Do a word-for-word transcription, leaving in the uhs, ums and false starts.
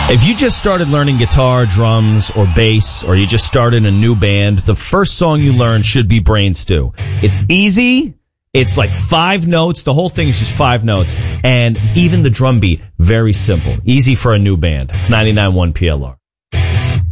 If you just started learning guitar, drums, or bass, or you just started a new band, the first song you learn should be Brain Stew. It's easy. It's like five notes. The whole thing is just five notes. And even the drum beat, very simple. Easy for a new band. It's ninety-nine point one P L R.